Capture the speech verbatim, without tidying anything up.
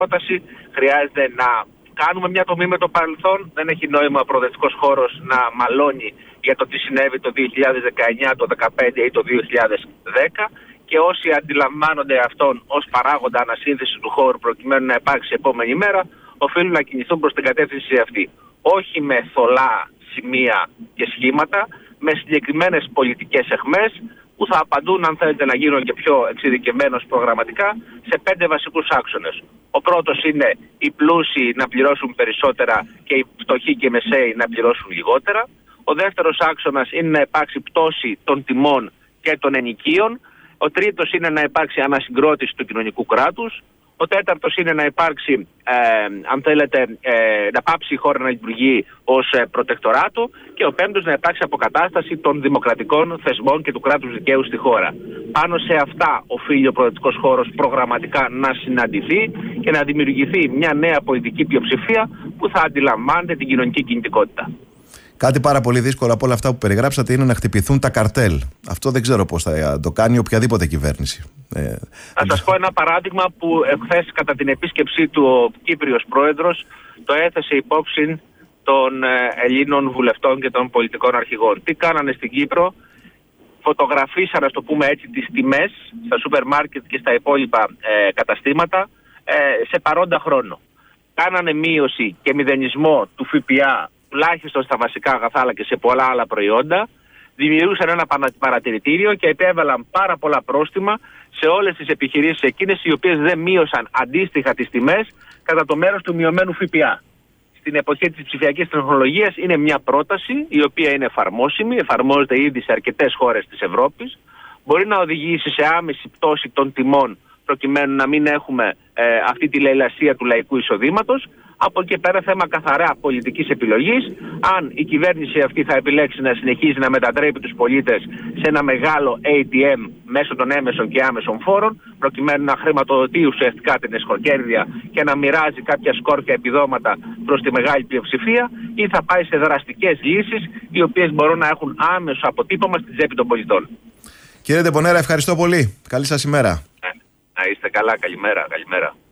πρόταση. Χρειάζεται να κάνουμε μια τομή με το παρελθόν. Δεν έχει νόημα ο προοδευτικός χώρος να μαλώνει για το τι συνέβη το δύο χιλιάδες δεκαεννιά, το δύο χιλιάδες δεκαπέντε ή το δύο χιλιάδες δέκα. Και όσοι αντιλαμβάνονται αυτόν ως παράγοντα ανασύνθεση του χώρου προκειμένου να υπάρξει επόμενη μέρα, οφείλουν να κινηθούν προς την κατεύθυνση αυτή. Όχι με θολά σημεία και σχήματα, με συγκεκριμένες πολιτικές αιχμές που θα απαντούν, αν θέλετε να γίνω και πιο εξειδικευμένος προγραμματικά, σε πέντε βασικούς άξονες. Ο πρώτος είναι οι πλούσιοι να πληρώσουν περισσότερα και οι φτωχοί και οι μεσαίοι να πληρώσουν λιγότερα. Ο δεύτερος άξονας είναι να υπάρξει πτώση των τιμών και των ενοικίων. Ο τρίτος είναι να υπάρξει ανασυγκρότηση του κοινωνικού κράτους. Ο τέταρτος είναι να υπάρξει, ε, αν θέλετε, ε, να πάψει η χώρα να λειτουργεί ως ε, προτεκτοράτο. Και ο πέμπτος να υπάρξει αποκατάσταση των δημοκρατικών θεσμών και του κράτους δικαίου στη χώρα. Πάνω σε αυτά οφείλει ο προοδευτικός χώρος προγραμματικά να συναντηθεί και να δημιουργηθεί μια νέα πολιτική πλειοψηφία που θα αντιλαμβάνεται την κοινωνική κινητικότητα. Κάτι πάρα πολύ δύσκολο από όλα αυτά που περιγράψατε είναι να χτυπηθούν τα καρτέλ. Αυτό δεν ξέρω πώς θα το κάνει οποιαδήποτε κυβέρνηση. Ε, θα σας πω ένα παράδειγμα που εχθές κατά την επίσκεψή του ο Κύπριος πρόεδρος το έθεσε υπόψη των Ελλήνων βουλευτών και των πολιτικών αρχηγών. Τι κάνανε στην Κύπρο? Φωτογραφίσανε, ας το πούμε έτσι, τις τιμές στα σούπερ μάρκετ και στα υπόλοιπα ε, καταστήματα ε, σε παρόντα χρόνο. Κάνανε μείωση και μηδενισμό του ΦΠΑ τουλάχιστον στα βασικά αγαθά αλλά και σε πολλά άλλα προϊόντα, δημιουργούσαν ένα παρατηρητήριο και επέβαλαν πάρα πολλά πρόστιμα σε όλες τις επιχειρήσεις εκείνες οι οποίες δεν μείωσαν αντίστοιχα τις τιμές κατά το μέρος του μειωμένου ΦΠΑ. Στην εποχή της ψηφιακής τεχνολογίας είναι μια πρόταση η οποία είναι εφαρμόσιμη, εφαρμόζεται ήδη σε αρκετές χώρες της Ευρώπης, μπορεί να οδηγήσει σε άμεση πτώση των τιμών προκειμένου να μην έχουμε ε, αυτή τη λαιλασία του λαϊκού εισοδήματος. Από εκεί πέρα θέμα καθαρά πολιτικής επιλογής. Αν η κυβέρνηση αυτή θα επιλέξει να συνεχίζει να μετατρέπει τους πολίτες σε ένα μεγάλο έι τι εμ μέσω των έμεσων και άμεσων φόρων, προκειμένου να χρηματοδοτεί ουσιαστικά την εσχοκέρδεια και να μοιράζει κάποια σκόρπια επιδόματα προς τη μεγάλη πλειοψηφία, ή θα πάει σε δραστικές λύσεις οι οποίες μπορούν να έχουν άμεσο αποτύπωμα στην τσέπη των πολιτών. Κύριε Ντεμπονέρα, ευχαριστώ πολύ. Καλή σας ημέρα. Να είστε καλά. Καλημέρα. Καλημέρα.